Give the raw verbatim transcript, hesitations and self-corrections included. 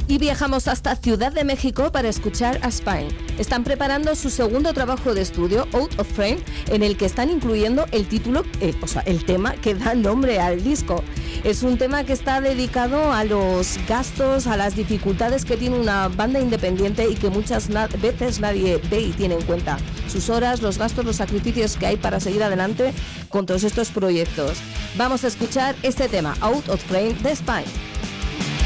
Y viajamos hasta Ciudad de México para escuchar a Spine. Están preparando su segundo trabajo de estudio, Out of Frame, en el que están incluyendo el título, eh, o sea, el tema que da nombre al disco. Es un tema que está dedicado a los gastos, a las dificultades que tiene una banda independiente y que muchas na- veces nadie ve y tiene en cuenta. Sus horas, los gastos, los sacrificios que hay para seguir adelante con todos estos proyectos. Vamos a escuchar este tema, Out of Frame, de Spine.